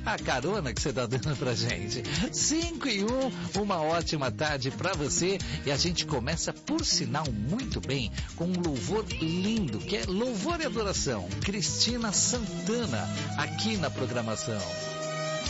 a carona que você tá dando pra gente. 5:01, uma ótima tarde pra você. E a gente começa, por sinal, muito bem, com um louvor lindo, que é Louvor e Adoração, Cristina Santana, aqui na programação.